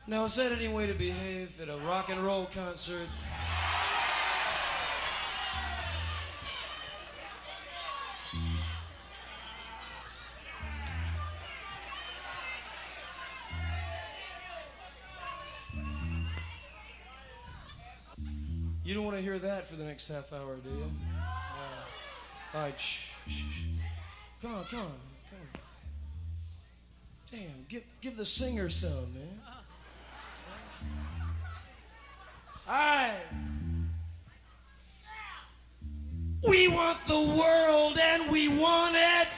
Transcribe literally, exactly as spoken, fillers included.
Now, is that any way to behave at a rock and roll concert? You don't want to hear that for the next half hour, do you? Uh, all right, shh, shh, shh. Come on, come on, come on. Damn, give, give the singer some, man. All right. We want the world and we want it